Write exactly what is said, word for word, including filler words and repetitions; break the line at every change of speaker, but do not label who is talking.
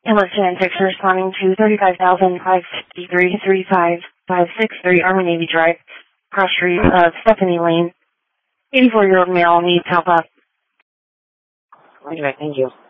Ambulance ten six responding to thirty-five thousand five fifty-three thirty-five five sixty-three Army Navy Drive, cross street of Stephanie Lane. eighty-four-year-old male needs help up.
Okay, thank you.